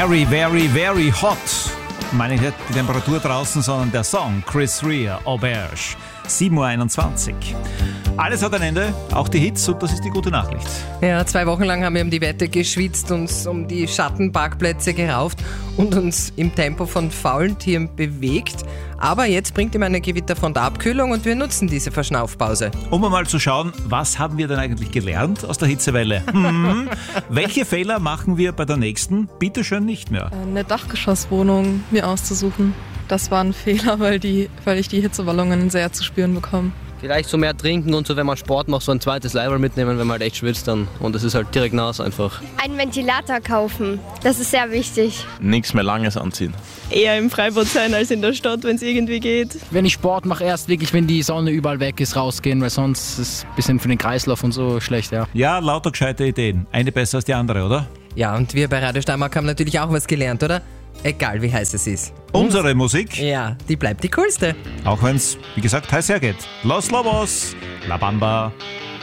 Very, very, very hot. Ich meine nicht die Temperatur draußen, sondern der Song Chris Rea, Auberge. 7.21 Uhr. Alles hat ein Ende, auch die Hits, und das ist die gute Nachricht. Ja, 2 Wochen lang haben wir um die Wette geschwitzt, uns um die Schattenparkplätze gerauft und uns im Tempo von faulen Tieren bewegt. Aber jetzt bringt ihm eine Gewitterfront Abkühlung und wir nutzen diese Verschnaufpause. Um mal zu schauen, was haben wir denn eigentlich gelernt aus der Hitzewelle? Welche Fehler machen wir bei der nächsten? Bitte schön nicht mehr. Eine Dachgeschosswohnung mir auszusuchen. Das war ein Fehler, weil ich die Hitzewallungen sehr zu spüren bekomme. Vielleicht so mehr trinken und so, wenn man Sport macht, so ein zweites Leiberl mitnehmen, wenn man halt echt schwitzt dann. Und es ist halt direkt nass einfach. Einen Ventilator kaufen, das ist sehr wichtig. Nichts mehr Langes anziehen. Eher im Freibad sein als in der Stadt, wenn es irgendwie geht. Wenn ich Sport mache, erst wirklich, wenn die Sonne überall weg ist, rausgehen, weil sonst ist es ein bisschen für den Kreislauf und so schlecht, ja. Ja, lauter gescheite Ideen. Eine besser als die andere, oder? Ja, und wir bei Radio Steiermark haben natürlich auch was gelernt, oder? Egal wie heiß es ist. Unsere Musik, Ja, die bleibt die coolste. auch wenn es, wie gesagt, heiß hergeht. Los Lobos, La Bamba.